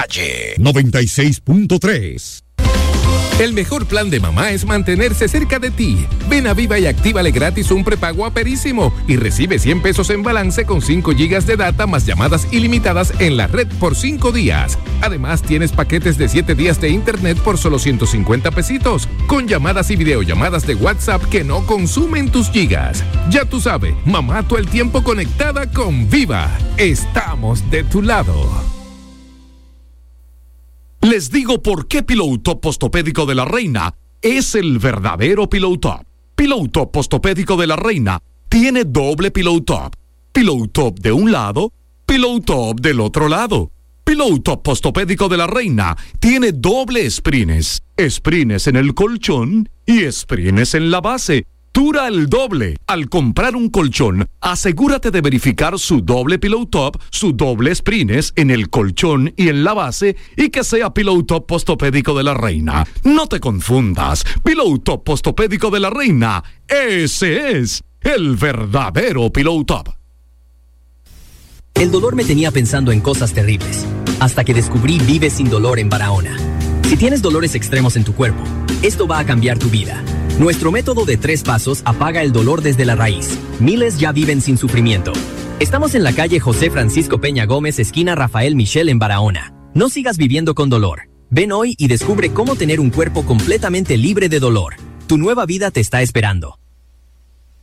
calle. 96.3. El mejor plan de mamá es mantenerse cerca de ti. Ven a Viva y actívale gratis un prepago aperísimo y recibe 100 pesos en balance con 5 gigas de data más llamadas ilimitadas en la red por 5 días. Además, tienes paquetes de 7 días de internet por solo 150 pesitos, con llamadas y videollamadas de WhatsApp que no consumen tus gigas. Ya tú sabes, mamá todo el tiempo conectada con Viva. Estamos de tu lado. Les digo por qué Pillow Top Postopédico de la Reina es el verdadero Pillow Top. Pillow Top Postopédico de la Reina tiene doble Pillow Top. Pillow Top de un lado, Pillow Top del otro lado. Pillow Top Postopédico de la Reina tiene doble sprines. Sprines en el colchón y sprines en la base. Dura el doble. Al comprar un colchón, asegúrate de verificar su doble Pillow Top, su doble sprines en el colchón y en la base, y que sea Pillow Top Postopédico de la Reina. No te confundas. Pillow Top Postopédico de la Reina, ese es el verdadero Pillow Top. El dolor me tenía pensando en cosas terribles, hasta que descubrí Vive Sin Dolor en Barahona. Si tienes dolores extremos en tu cuerpo, esto va a cambiar tu vida. Nuestro método de 3 pasos apaga el dolor desde la raíz. Miles ya viven sin sufrimiento. Estamos en la calle José Francisco Peña Gómez, esquina Rafael Michel en Barahona. No sigas viviendo con dolor. Ven hoy y descubre cómo tener un cuerpo completamente libre de dolor. Tu nueva vida te está esperando.